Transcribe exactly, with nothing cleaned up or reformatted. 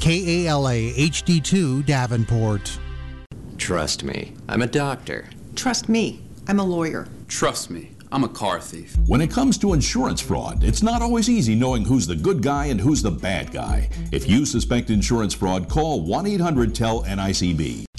K A L A H D two Davenport. Trust me, I'm a doctor. Trust me, I'm a lawyer. Trust me, I'm a car thief. When it comes to insurance fraud, it's not always easy knowing who's the good guy and who's the bad guy. If you suspect insurance fraud, call one eight hundred T E L N I C B.